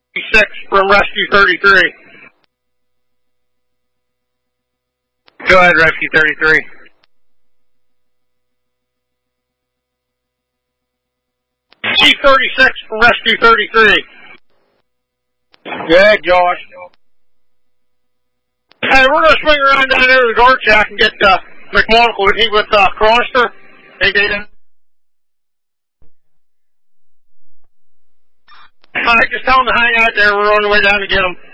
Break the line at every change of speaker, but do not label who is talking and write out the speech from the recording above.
6 from Rescue 33. Go ahead, Rescue 33. Chief 36 from Rescue 33. Good, Josh. Hey, we're going to swing around down there to the guard shack and get McMonagle. He with Cronister. Hey, Dayton. All right, just tell him to hang out there. We're on the way down to get him.